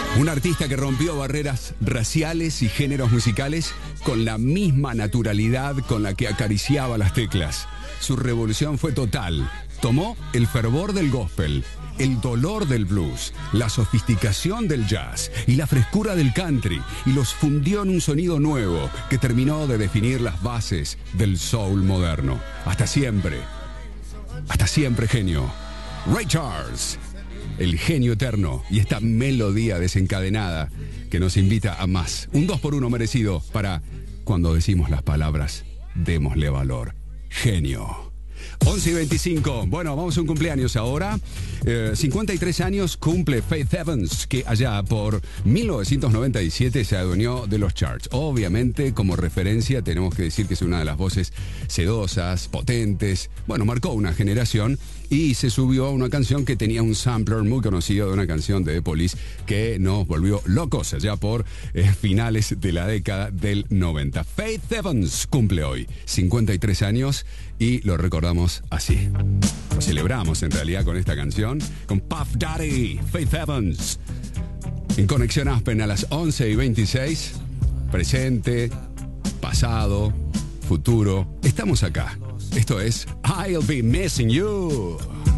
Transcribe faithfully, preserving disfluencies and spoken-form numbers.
Un artista que rompió barreras raciales y géneros musicales con la misma naturalidad con la que acariciaba las teclas. Su revolución fue total. Tomó el fervor del gospel, el dolor del blues, la sofisticación del jazz y la frescura del country y los fundió en un sonido nuevo que terminó de definir las bases del soul moderno. Hasta siempre. Hasta siempre, genio. Ray Charles. El genio eterno y esta melodía desencadenada que nos invita a más. Un dos por uno merecido para cuando decimos las palabras, démosle valor. Genio. once y veinticinco. Bueno, vamos a un cumpleaños ahora. Eh, cincuenta y tres años cumple Faith Evans, que allá por mil novecientos noventa y siete se adueñó de los charts. Obviamente, como referencia, tenemos que decir que es una de las voces sedosas, potentes. Bueno, marcó una generación y se subió a una canción que tenía un sampler muy conocido de una canción de The Police que nos volvió locos allá por eh, finales de la década del noventa. Faith Evans cumple hoy cincuenta y tres años y lo recordamos así. Lo celebramos en realidad con esta canción, con Puff Daddy, Faith Evans. En Conexión Aspen a las once y veintiséis. Presente, pasado, futuro. Estamos acá. Esto es I'll Be Missing You.